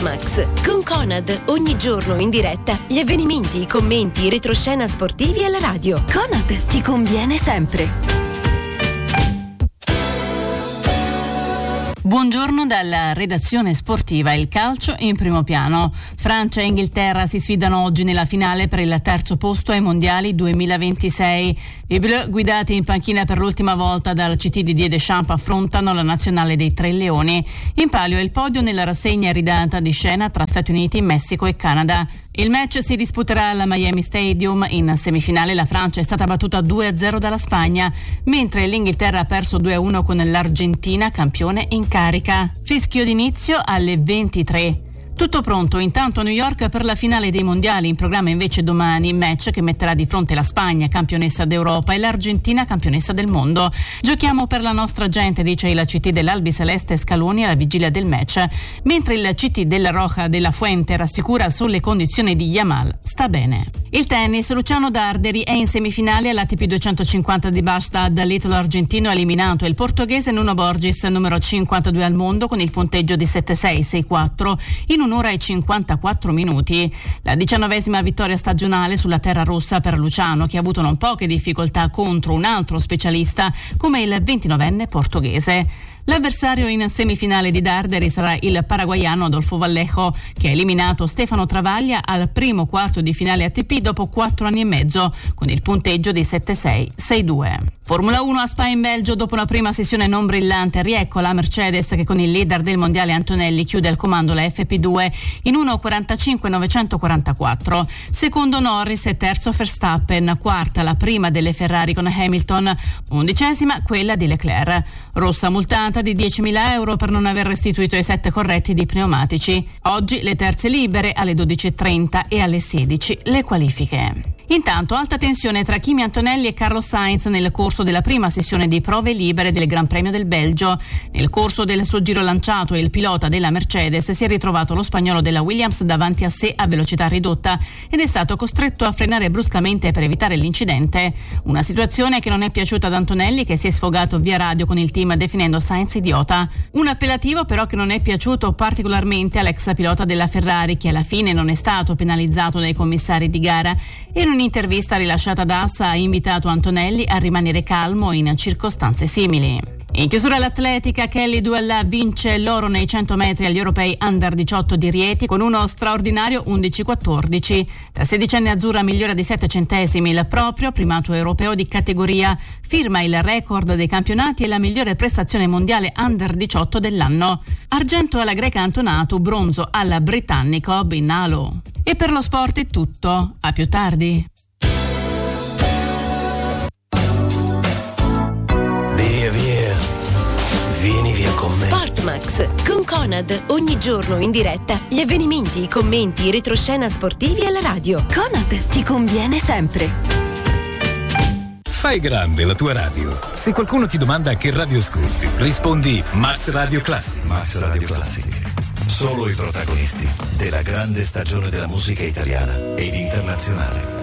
Sportmax con Conad, ogni giorno in diretta gli avvenimenti, i commenti, i retroscena sportivi alla radio. Conad ti conviene sempre. Buongiorno dalla redazione sportiva. Il calcio in primo piano. Francia e Inghilterra si sfidano oggi nella finale per il terzo posto ai mondiali 2026. I Bleu, guidati in panchina per l'ultima volta dal CT di Didier Deschamps, affrontano la nazionale dei Tre Leoni. In palio è il podio nella rassegna ridata di scena tra Stati Uniti, Messico e Canada. Il match si disputerà al Miami Stadium. In semifinale la Francia è stata battuta 2-0 dalla Spagna, mentre l'Inghilterra ha perso 2-1 con l'Argentina, campione in carica. Fischio d'inizio alle 23. Tutto pronto intanto a New York per la finale dei mondiali, in programma invece domani, match che metterà di fronte la Spagna, campionessa d'Europa, e l'Argentina, campionessa del mondo. Giochiamo per la nostra gente, dice il CT dell'Albiceleste Scaloni alla vigilia del match, mentre il CT della Roja della Fuente rassicura sulle condizioni di Yamal. Sta bene. Il tennis, Luciano Darderi è in semifinale all'ATP 250 di Bastad. L'italo argentino ha eliminato il portoghese Nuno Borges, numero 52 al mondo, con il punteggio di 7-6, 6-4 in un'ora e 54 minuti. La 19ª vittoria stagionale sulla terra rossa per Luciano, che ha avuto non poche difficoltà contro un altro specialista come il 29enne portoghese. L'avversario in semifinale di Darderi sarà il paraguaiano Adolfo Vallejo, che ha eliminato Stefano Travaglia al primo quarto di finale ATP dopo 4 anni e mezzo, con il punteggio di 7-6, 6-2. Formula 1 a Spa in Belgio, dopo una prima sessione non brillante, riecco la Mercedes che con il leader del mondiale Antonelli chiude al comando la FP2 in 1:45.944. Secondo Norris e terzo Verstappen, quarta la prima delle Ferrari con Hamilton, 11ª quella di Leclerc. Rossa multata di 10.000 euro per non aver restituito i 7 corretti di pneumatici. Oggi le terze libere alle 12:30 e alle 16 le qualifiche. Intanto alta tensione tra Kimi Antonelli e Carlos Sainz nel corso della prima sessione di prove libere del Gran Premio del Belgio. Nel corso del suo giro lanciato il pilota della Mercedes si è ritrovato lo spagnolo della Williams davanti a sé a velocità ridotta ed è stato costretto a frenare bruscamente per evitare l'incidente. Una situazione che non è piaciuta ad Antonelli, che si è sfogato via radio con il team definendo Sainz idiota. Un appellativo però che non è piaciuto particolarmente all'ex pilota della Ferrari, che alla fine non è stato penalizzato dai commissari di gara. In un'intervista rilasciata da AS ha invitato Antonelli a rimanere calmo in circostanze simili. In chiusura all'atletica, Kelly Duella vince l'oro nei 100 metri agli europei Under 18 di Rieti con uno straordinario 11-14. La sedicenne azzurra migliora di 7 centesimi il proprio primato europeo di categoria, firma il record dei campionati e la migliore prestazione mondiale Under 18 dell'anno. Argento alla greca Antonatu, bronzo alla britannico Binalo. E per lo sport è tutto, a più tardi. Via, vieni via con me. Sportmax con Conad, ogni giorno in diretta gli avvenimenti, i commenti, i retroscena sportivi alla radio. Conad ti conviene sempre. Fai grande la tua radio. Se qualcuno ti domanda che radio ascolti, rispondi Max Radio Classic. Max Radio Classic. Solo i protagonisti della grande stagione della musica italiana ed internazionale.